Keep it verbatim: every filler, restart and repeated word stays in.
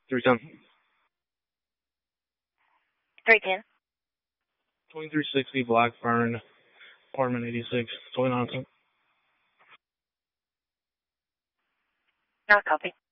three ten. three ten. twenty-three sixty Blackburn, apartment eighty-six, twenty-nine. Not copy.